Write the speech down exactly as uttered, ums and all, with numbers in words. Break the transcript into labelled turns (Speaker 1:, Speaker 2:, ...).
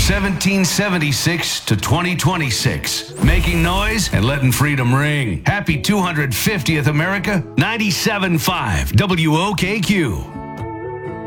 Speaker 1: seventeen seventy-six to twenty twenty-six. Making noise and letting freedom ring. Happy two hundred fiftieth America. ninety-seven point five W O K Q.